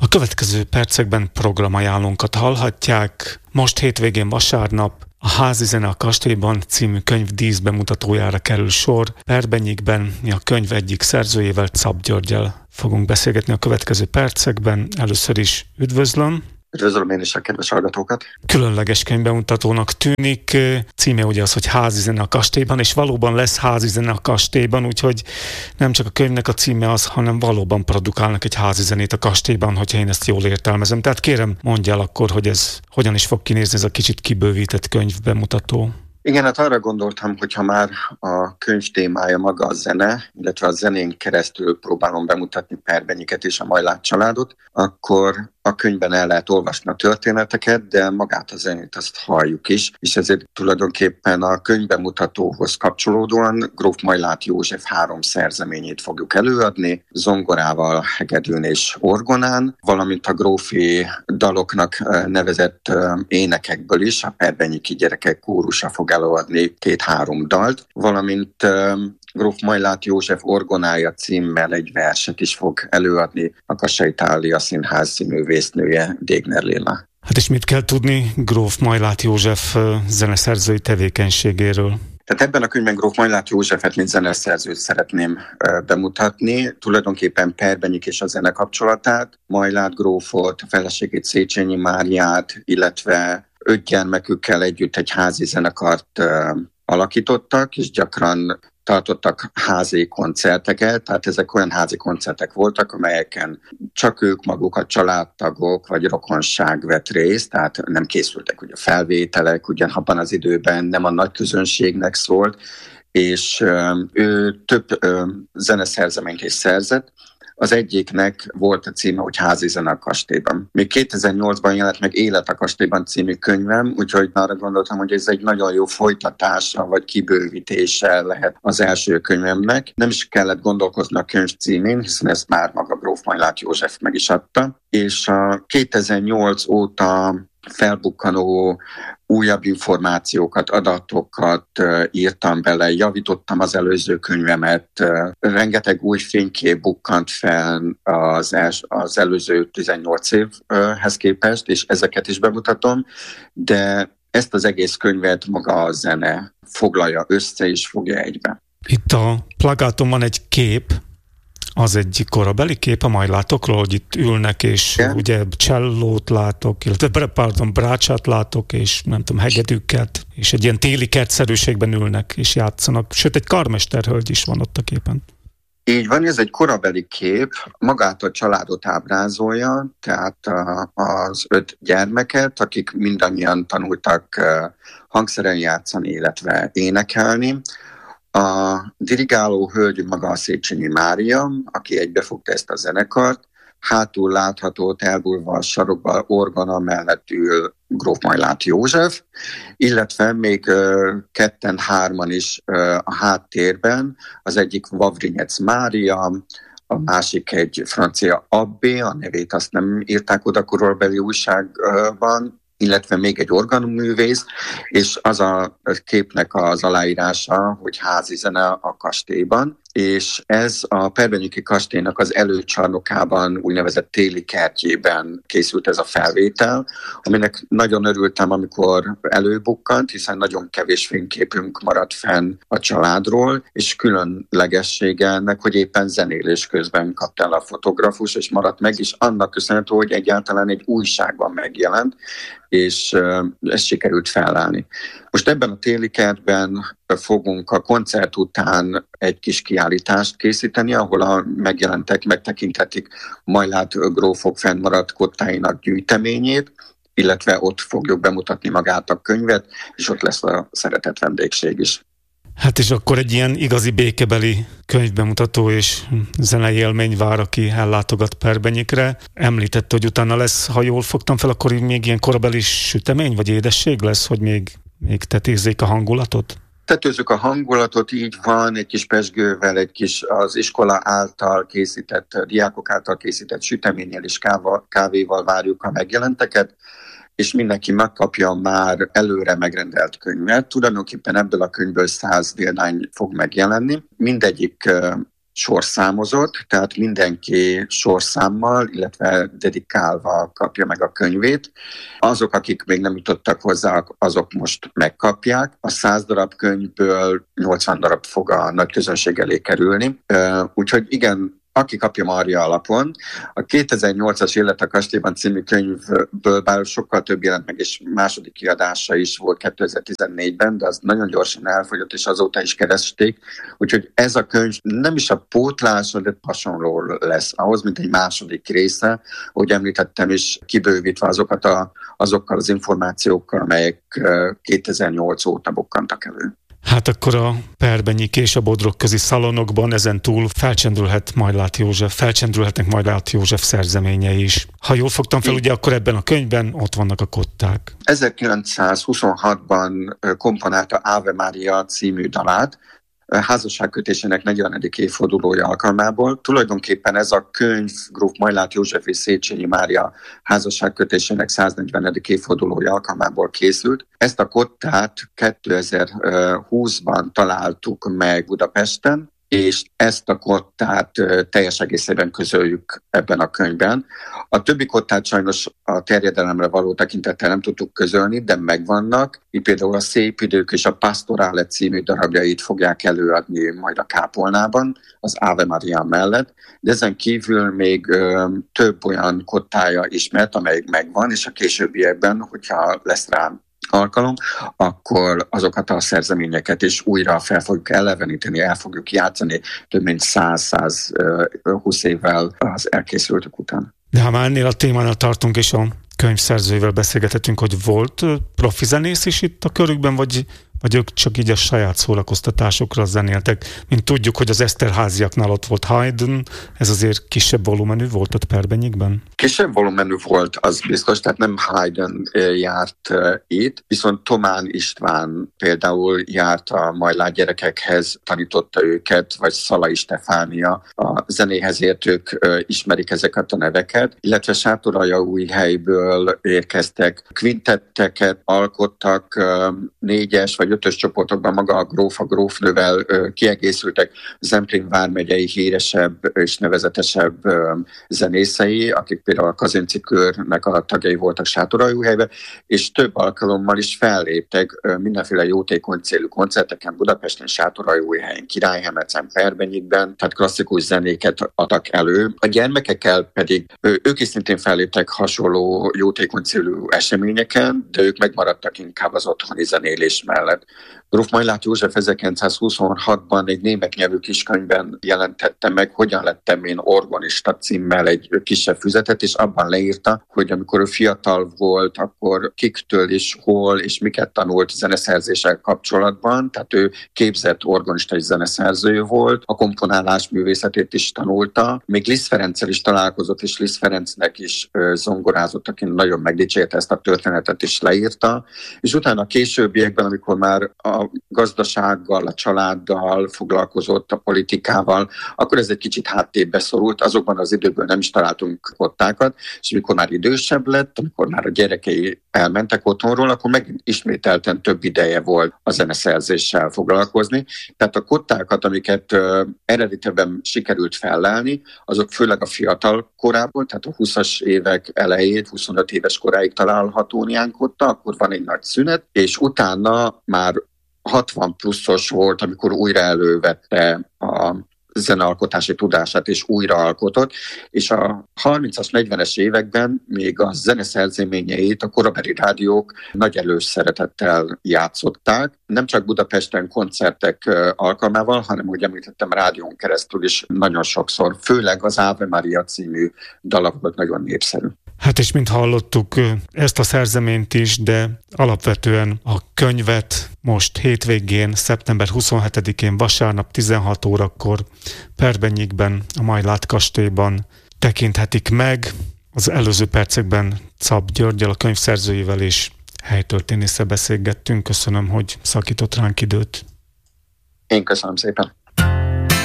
A következő percekben programajánlónkat hallhatják. Most hétvégén vasárnap a Házi zene a kastélyban című könyv díszbemutatójára kerül sor. Perbenyikben a könyv egyik szerzőjével, Czap Györggyel fogunk beszélgetni a következő percekben. Először is üdvözlöm. Üdvözlöm én is a kedves hallgatókat. Különleges könyvbemutatónak tűnik. Címe ugye az, hogy Házi zene a kastélyban, és valóban lesz házi zene a kastélyban, úgyhogy nem csak a könyvnek a címe az, hanem valóban produkálnak egy házi zenét a kastélyban, hogyha én ezt jól értelmezem. Tehát kérem, mondj el akkor, hogy ez hogyan is fog kinézni ez a kicsit kibővített könyvbemutató. Igen, hát arra gondoltam, hogyha már a könyv témája maga a zene, illetve a zenén keresztül próbálom bemutatni Perbenyiket és a Majlát családot, akkor a könyvben el lehet olvasni a történeteket, de magát a zenét azt halljuk is, és ezért tulajdonképpen a könyvbemutatóhoz kapcsolódóan Gróf Majlát József 3 szerzeményét fogjuk előadni, zongorával, hegedűn és orgonán, valamint a grófi daloknak nevezett énekekből is, a Perbenyiki gyerekek kórusa fog előadni 2-3 dalt, valamint Gróf Majlát József orgonája címmel egy verset is fog előadni a Kassai Thália Színház színművésznője, Dégner Lilla. Hát és mit kell tudni Gróf Majlát József zeneszerzői tevékenységéről? Tehát ebben a könyvben Gróf Majlát Józsefet, mint zeneszerzőt szeretném bemutatni. Tulajdonképpen Perbenyik és a zene kapcsolatát, Majlát grófot, a feleségét Széchenyi Máriát, illetve 5 gyermekükkel együtt egy házi zenekart alakítottak, és gyakran tartottak házi koncerteket, tehát ezek olyan házi koncertek voltak, amelyeken csak ők maguk, a családtagok vagy rokonság vett részt, tehát nem készültek ugye felvételek, ugyanabban az időben nem a nagy közönségnek szólt, és ő több zeneszerzeményt is szerzett. Az egyiknek volt a címe, hogy Házi zene a kastélyban. Még 2008-ban jelent meg Élet a kastélyban című könyvem, úgyhogy arra gondoltam, hogy ez egy nagyon jó folytatása vagy kibővítése lehet az első könyvemnek. Nem is kellett gondolkozni a könyv címén, hiszen ezt már maga Gróf Majlát József meg is adta. És a 2008 óta felbukkanó újabb információkat, adatokat írtam bele, javítottam az előző könyvemet, rengeteg új fénykép bukkant fel az előző 18 évhez képest, és ezeket is bemutatom, de ezt az egész könyvet maga a zene foglalja össze és fogja egybe. Itt a plakáton van egy kép, az egy korabeli kép a Majlátokról, hogy itt ülnek, és ugye csellót látok, illetve brácsát látok, és nem tudom, hegedűket, és egy ilyen téli kertszerűségben ülnek, és játszanak. Sőt, egy karmesterhölgy is van ott a képen. Így van, ez egy korabeli kép, magát a családot ábrázolja, tehát az 5 gyermeket, akik mindannyian tanultak hangszeren játszani, illetve énekelni. A dirigáló hölgy maga a Széchenyi Mária, aki egybefogta ezt a zenekart, hátul látható elbújva a sarokban orgona mellett ül Gróf Majlát József, illetve még 2-3 is a háttérben, az egyik Vavrinyec Mária, a másik egy francia abbé, a nevét azt nem írták oda korabeli újságban, illetve még egy organuművész, és az a képnek az aláírása, hogy Házi zene a kastélyban, és ez a Perbenyiki kastélynak az előcsarnokában, úgynevezett téli kertjében készült ez a felvétel, aminek nagyon örültem, amikor előbukkant, hiszen nagyon kevés fényképünk maradt fenn a családról, és különlegessége ennek, hogy éppen zenélés közben kapta el a fotografus, és maradt meg, és annak köszönhető, hogy egyáltalán egy újságban megjelent, és ezt sikerült felállni. Most ebben a téli kertben fogunk a koncert után egy kis kiállítást készíteni, ahol megtekinthetik Majlát grófok fennmaradt kottáinak gyűjteményét, illetve ott fogjuk bemutatni magát a könyvet, és ott lesz a szeretett vendégség is. Hát és akkor egy ilyen igazi békebeli könyvbemutató és zenei élmény vár, aki ellátogat Perbenyikre. Említette, hogy utána lesz, ha jól fogtam fel, akkor még ilyen korabeli sütemény vagy édesség lesz, hogy még tetézzék a hangulatot? Tetőzzük a hangulatot, így van, egy kis pezsgővel, egy kis az iskola által készített, diákok által készített süteménnyel és kávéval várjuk a megjelenteket, és mindenki megkapja már előre megrendelt könyvet. Tulajdonképpen ebből a könyvből 100 példány fog megjelenni. Mindegyik sorszámozott, tehát mindenki sorszámmal, illetve dedikálva kapja meg a könyvét. Azok, akik még nem jutottak hozzá, azok most megkapják. A 100 darab könyvből 80 darab fog a nagy közönség elé kerülni. Úgyhogy igen, aki kapja Marja alapon. A 2008-as Élet a kastélyban című könyvből bár sokkal több jelent meg, és második kiadása is volt 2014-ben, de az nagyon gyorsan elfogyott, és azóta is keresték. Úgyhogy ez a könyv nem is a pótlása, de hasonló lesz ahhoz, mint egy második része, ahogy említettem is, kibővítve azokkal az információkkal, amelyek 2008 óta bukkantak elő. Hát akkor a Perbenyik és a Bodrog közi szalonokban ezen túl felcsendülhetnek Majlát József szerzeményei is. Ha jól fogtam fel, ugye akkor ebben a könyvben ott vannak a kották. 1926-ban komponálta Ave Maria című dalát, házasságkötésének 40. évfordulója alkalmából. Tulajdonképpen ez a könyv Gróf Majlát József és Széchenyi Mária házasságkötésének 140. évfordulója alkalmából készült. Ezt a kottát 2020-ban találtuk meg Budapesten, és ezt a kottát teljes egészében közöljük ebben a könyvben. A többi kottát sajnos a terjedelemre való tekintettel nem tudtuk közölni, de megvannak. Itt például a Szép idők és a Pastorále című darabjait fogják előadni majd a kápolnában, az Ave Maria mellett, de ezen kívül még több olyan kottája ismert, amelyik megvan, és a későbbiekben, hogyha lesz rá alkalom, akkor azokat a szerzeményeket is újra fel fogjuk eleveníteni, el fogjuk játszani több mint 100-120 évvel az elkészültek után. De ha már ennél a témánál tartunk, és a könyvszerzőivel beszélgethetünk, hogy volt profi zenész is itt a körükben, vagy ők csak így a saját szórakoztatásokra zenéltek. Mint tudjuk, hogy az Eszterháziaknál ott volt Haydn, ez azért kisebb volumenű volt a Perbenyikben? Kisebb volumenű volt, az biztos, tehát nem Haydn járt itt, viszont Thomán István például járt a Majlát gyerekekhez, tanította őket, vagy Szalai Stefánia a zenéhez értők ismerik ezeket a neveket, illetve Sátoraljaújhelyből érkeztek, kvintetteket alkottak, 4-es vagy 5-ös csoportokban maga a grófnővel kiegészültek Zemplén vármegyei híresebb és nevezetesebb zenészei, akik például a Kazinczy körnek a tagjai voltak Sátoraljaújhelyben, és több alkalommal is felléptek mindenféle jótékony célú koncerteken Budapesten, Sátoraljaújhelyen, Királyhemecen, Perbenyikben, tehát klasszikus zenéket adtak elő. A gyermekekkel pedig ők is szintén felléptek hasonló jótékony célú eseményeken, de ők megmaradtak inkább az otthoni zenélés mellett. Gróf Majlát József 1926-ban egy német nyelvű kiskönyvben jelentette meg, hogyan lettem én orgonista címmel egy kisebb füzetet, és abban leírta, hogy amikor ő fiatal volt, akkor kiktől is hol és miket tanult zeneszerzéssel kapcsolatban, tehát ő képzett orgonista és zeneszerző volt, a komponálás művészetét is tanulta, még Liszt Ferenccel is találkozott, és Liszt Ferencnek is zongorázott, aki nagyon megdicsérte ezt a történetet is leírta, és utána a későbbiekben, amikor már a gazdasággal, a családdal foglalkozott, a politikával, akkor ez egy kicsit háttérbe szorult, azokban az időkben nem is találtunk kottákat, és amikor már idősebb lett, amikor már a gyerekei elmentek otthonról, akkor megint ismételten több ideje volt a zeneszerzéssel foglalkozni. Tehát a kottákat, amiket eredetiben sikerült fellelni, azok főleg a fiatal korából, tehát a 20-as évek elejét, 25 éves koráig található néhány kotta, akkor van egy nagy szünet, és utána már 60 pluszos volt, amikor újra elővette a zenealkotási tudását és újra alkotott, és a 30-as, 40-es években még a zeneszerzeményeit a korabeli rádiók nagy előszeretettel játszották, nem csak Budapesten koncertek alkalmával, hanem, ahogy említettem, rádión keresztül is nagyon sokszor, főleg az Ave Maria című dala volt nagyon népszerű. Hát és mint hallottuk, ezt a szerzeményt is, de alapvetően a könyvet most hétvégén, szeptember 27-én vasárnap 16 órakor Perbenyikben, a Majlát kastélyban tekinthetik meg. Az előző percekben Czap Györggyel, a könyvszerzőjével és helytörténésszel beszélgettünk. Köszönöm, hogy szakított ránk időt. Én köszönöm szépen.